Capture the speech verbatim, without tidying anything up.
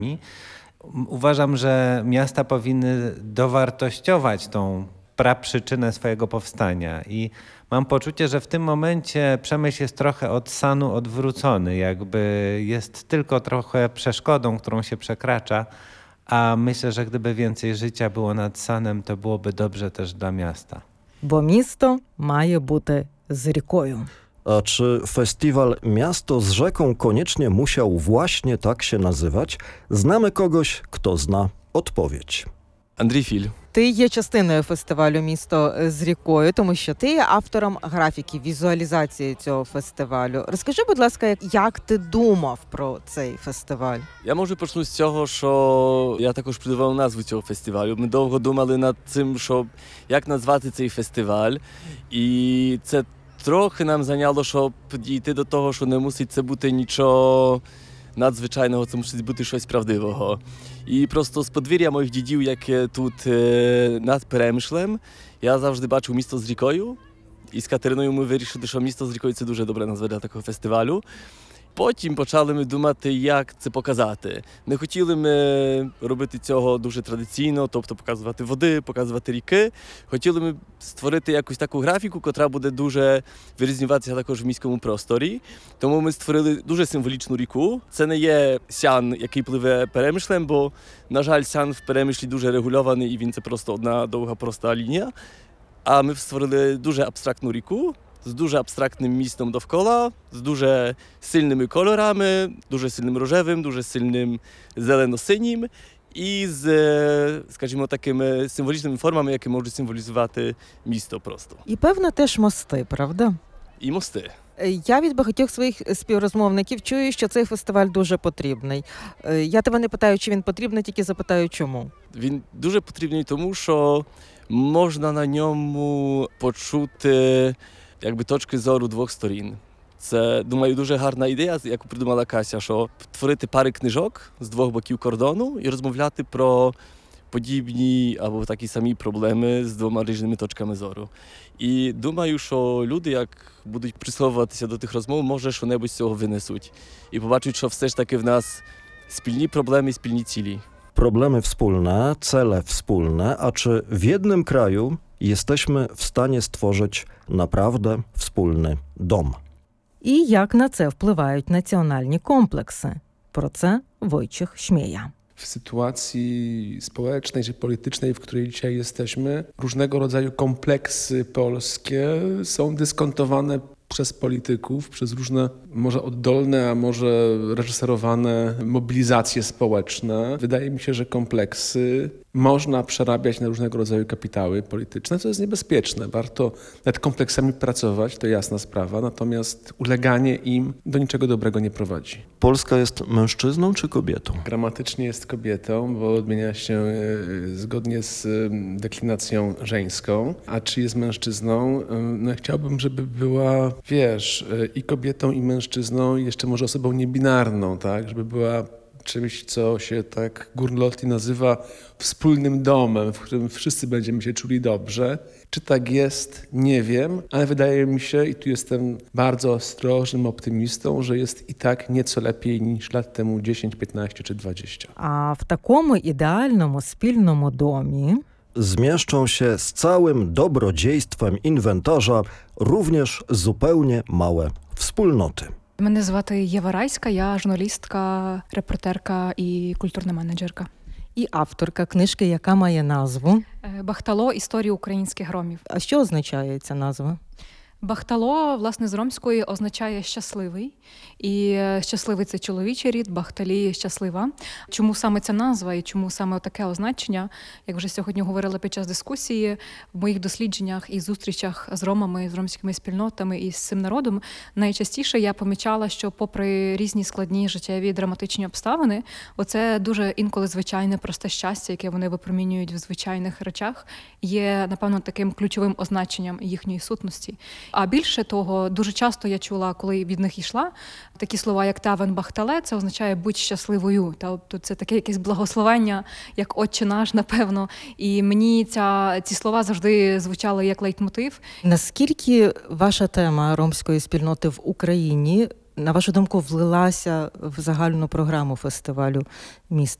Uważam, że miasta powinny dowartościować tą praprzyczynę swojego powstania i mam poczucie, że w tym momencie Przemyśl jest trochę od sanu odwrócony, jakby jest tylko trochę przeszkodą, którą się przekracza, a myślę, że gdyby więcej życia było nad sanem, to byłoby dobrze też dla miasta. Bo miasto mає бути з рікою. A czy festiwal Miasto z rzeką koniecznie musiał właśnie tak się nazywać? Znamy kogoś, kto zna odpowiedź. Андрій Філь. Ти є частиною фестивалю «Місто з рікою», тому що ти є автором графіки, візуалізації цього фестивалю. Розкажи, будь ласка, як ти думав про цей фестиваль? Я, може, почну з цього, що я також придумав назву цього фестивалю. Ми довго думали над цим, що як назвати цей фестиваль. І це трохи нам зайняло, щоб дійти до того, що не мусить це бути нічого надзвичайного, це мусить бути щось правдивого. І просто з подвір'я моїх дідів, яке тут е, над Перемишлем, я завжди бачив місто з рікою. І з Катериною ми вирішили, що місто з рікою – це дуже добра назва для такого фестивалю. Потім почали ми думати, як це показати. Не хотіли ми робити цього дуже традиційно, тобто показувати води, показувати ріки. Хотіли ми створити якусь таку графіку, яка буде дуже вирізнюватися також в міському просторі. Тому ми створили дуже символічну ріку. Це не є сян, який пливе Перемишлем, бо, на жаль, сян в Перемишлі дуже регульований і він це просто одна довга проста лінія. А ми створили дуже абстрактну ріку, з дуже абстрактним містом довкола, з дуже сильними кольорами, дуже сильним рожевим, дуже сильним зелено-синім і з, скажімо, такими символічними формами, які можуть символізувати місто просто. І, певно, теж мости, правда? І мости. Я від багатьох своїх співрозмовників чую, що цей фестиваль дуже потрібний. Я тебе не питаю, чи він потрібний, тільки запитаю, чому. Він дуже потрібний тому, що можна на ньому почути якби точки зору двох сторін. Це, думаю, дуже гарна ідея, яку придумала Кася, що творити пари книжок з двох боків кордону і розмовляти про подібні або такі самі проблеми з двома різними точками зору. І думаю, що люди, як будуть прислуховуватися до тих розмов, може, що-небудь з цього винесуть. І побачать, що все ж таки в нас спільні проблеми, спільні цілі. Problemy wspólne, cele wspólne, a czy w jednym kraju jesteśmy w stanie stworzyć naprawdę wspólny dom? І як на це впливають національні комплекси? Про це Wojciech Śmieja. W sytuacji społecznej czy politycznej, w której dzisiaj jesteśmy, różnego rodzaju kompleksy polskie są dyskontowane przez polityków, przez różne może oddolne, a może reżyserowane mobilizacje społeczne. Wydaje mi się, że kompleksy można przerabiać na różnego rodzaju kapitały polityczne, co jest niebezpieczne. Warto nad kompleksami pracować, to jasna sprawa, natomiast uleganie im do niczego dobrego nie prowadzi. Polska jest mężczyzną czy kobietą? Gramatycznie jest kobietą, bo odmienia się e, zgodnie z e, deklinacją żeńską. A czy jest mężczyzną? E, no chciałbym, żeby była, wiesz, e, i kobietą, i mężczyzną, i jeszcze może osobą niebinarną, tak? Żeby była czymś, co się tak górnolotnie nazywa wspólnym domem, w którym wszyscy będziemy się czuli dobrze. Czy tak jest? Nie wiem, ale wydaje mi się, i tu jestem bardzo ostrożnym optymistą, że jest i tak nieco lepiej niż lat temu dziesięć, piętnaście czy dwadzieścia. А в такому ідеальному спільному домі Zmieszczą się z całym dobrodziejstwem inwentarza również zupełnie małe wspólnoty. Мене звати Єва Райська, я журналістка, репортерка і культурна менеджерка. і авторка книжки, яка має назву. Бахтало – історії українських громів. А що означає ця назва? Бахтало, власне, з ромської означає «щасливий». І щасливий – це чоловічий рід, бахталі – щаслива. Чому саме ця назва і чому саме таке означення? Як вже сьогодні говорила під час дискусії, в моїх дослідженнях і зустрічах з ромами, з ромськими спільнотами і з цим народом, найчастіше я помічала, що попри різні складні життєві драматичні обставини, оце дуже інколи звичайне просте щастя, яке вони випромінюють в звичайних речах, є, напевно, таким ключовим означенням їхньої сутності. А більше того, дуже часто я чула, коли від них йшла, такі слова, як «тавен бахтале», це означає «будь щасливою». Тобто це таке якесь благословення, як «Отче наш», напевно. І мені ця, ці слова завжди звучали як лейтмотив. Наскільки ваша тема ромської спільноти в Україні на вашу думку, влилася в загальну програму фестивалю «Місто»?